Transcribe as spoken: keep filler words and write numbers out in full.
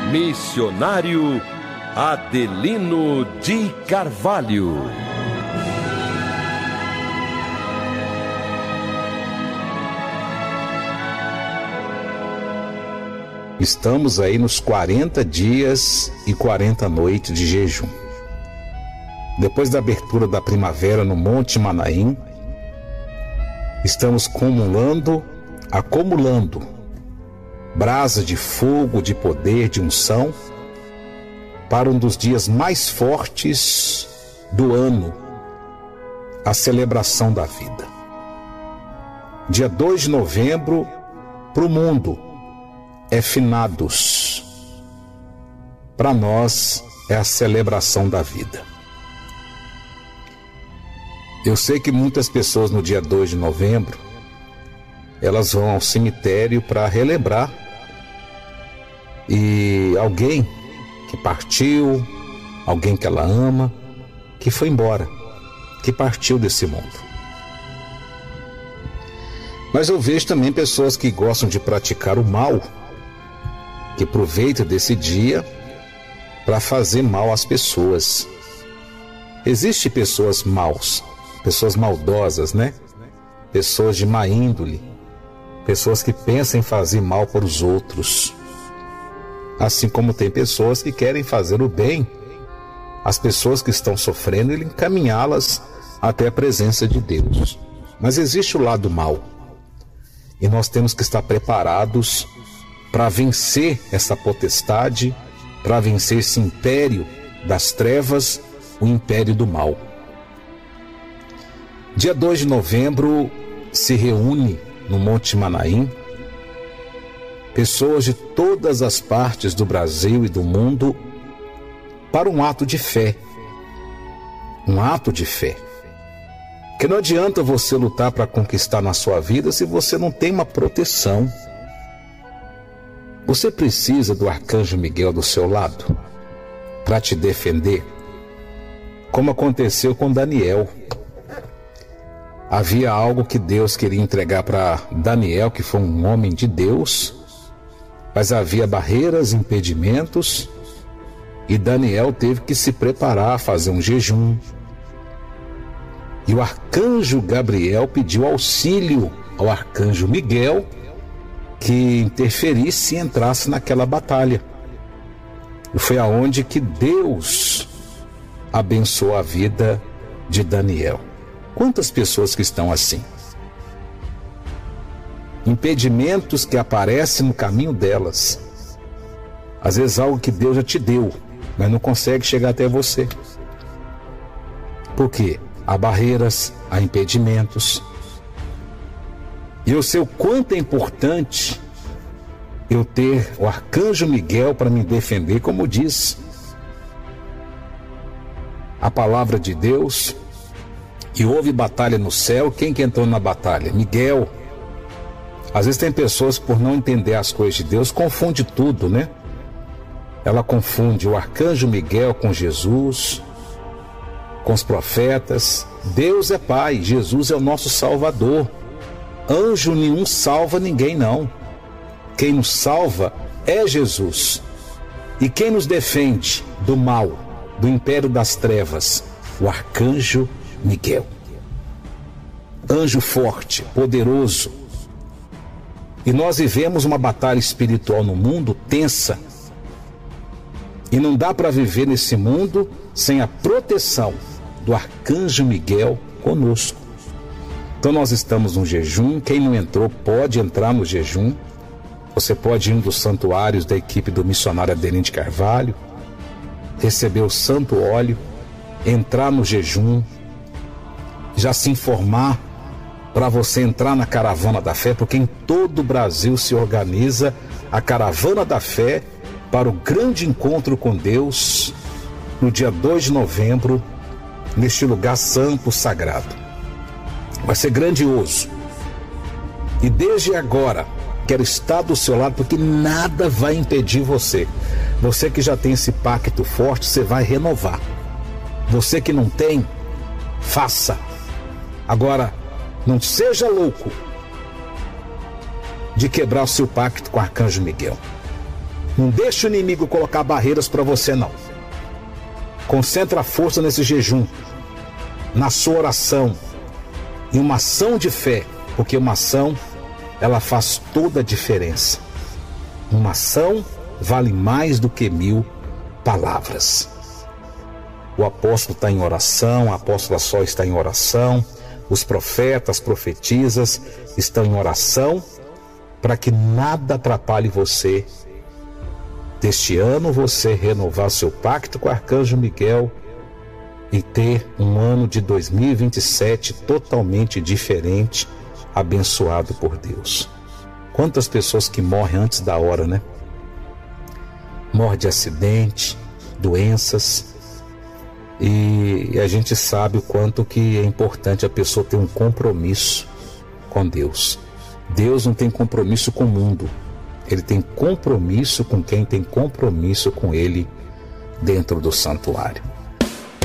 Missionário Adelino de Carvalho. Estamos aí nos quarenta dias e quarenta noites de jejum. Depois da abertura da primavera no Monte Manaim, estamos acumulando, acumulando brasa de fogo, de poder, de unção, para um dos dias mais fortes do ano, a celebração da vida. Dia dois de novembro, para o mundo, é finados. Para nós, é a celebração da vida. Eu sei que muitas pessoas no dia dois de novembro, elas vão ao cemitério para relembrar e alguém que partiu, alguém que ela ama, que foi embora, que partiu desse mundo. Mas eu vejo também pessoas que gostam de praticar o mal, que aproveitam desse dia para fazer mal às pessoas. Existem pessoas maus, pessoas maldosas, né? Pessoas de má índole, pessoas que pensam em fazer mal para os outros. Assim como tem pessoas que querem fazer o bem às pessoas que estão sofrendo e encaminhá-las até a presença de Deus. Mas existe o lado mal. E nós temos que estar preparados para vencer essa potestade, para vencer esse império das trevas, o império do mal. Dia dois de novembro se reúne no Monte Manaim pessoas de todas as partes do Brasil e do mundo para um ato de fé. Um ato de fé. Porque não adianta você lutar para conquistar na sua vida se você não tem uma proteção. Você precisa do arcanjo Miguel do seu lado para te defender, como aconteceu com Daniel. Havia algo que Deus queria entregar para Daniel, que foi um homem de Deus, mas havia barreiras, impedimentos, e Daniel teve que se preparar, fazer um jejum. E o arcanjo Gabriel pediu auxílio ao arcanjo Miguel, que interferisse e entrasse naquela batalha. E foi aonde que Deus abençoou a vida de Daniel. Quantas pessoas que estão assim? Impedimentos que aparecem no caminho delas. Às vezes algo que Deus já te deu, mas não consegue chegar até você. Por quê? Há barreiras, há impedimentos. E eu sei o quanto é importante eu ter o arcanjo Miguel para me defender, como diz a palavra de Deus. E houve batalha no céu. Quem que entrou na batalha? Miguel. Às vezes tem pessoas, por não entender as coisas de Deus, confunde tudo, né? Ela confunde o arcanjo Miguel com Jesus, com os profetas. Deus é Pai, Jesus é o nosso Salvador. Anjo nenhum salva ninguém, não. Quem nos salva é Jesus. E quem nos defende do mal, do império das trevas? O arcanjo Miguel. Anjo forte, poderoso. E nós vivemos uma batalha espiritual no mundo tensa. E não dá para viver nesse mundo sem a proteção do arcanjo Miguel conosco. Então nós estamos no jejum. Quem não entrou pode entrar no jejum. Você pode ir um dos santuários da equipe do missionário Adelino de Carvalho, receber o santo óleo, entrar no jejum, já se informar para você entrar na Caravana da Fé, porque em todo o Brasil se organiza a Caravana da Fé para o grande encontro com Deus no dia dois de novembro, neste lugar santo, sagrado. Vai ser grandioso. E desde agora, quero estar do seu lado, porque nada vai impedir você. Você que já tem esse pacto forte, você vai renovar. Você que não tem, faça. Agora, não seja louco de quebrar o seu pacto com o arcanjo Miguel. Não deixe o inimigo colocar barreiras para você, não. Concentra a força nesse jejum, na sua oração, em uma ação de fé, porque uma ação, ela faz toda a diferença. Uma ação vale mais do que mil palavras. O apóstolo está em oração, a apóstola Sol está em oração, os profetas, profetisas estão em oração, para que nada atrapalhe você deste ano, você renovar seu pacto com o Arcanjo Miguel e ter um ano de dois mil e vinte e sete totalmente diferente, abençoado por Deus. Quantas pessoas que morrem antes da hora, né? Morre de acidente, doenças, e a gente sabe o quanto que é importante a pessoa ter um compromisso com Deus. Deus não tem compromisso com o mundo, Ele tem compromisso com quem tem compromisso com Ele dentro do santuário.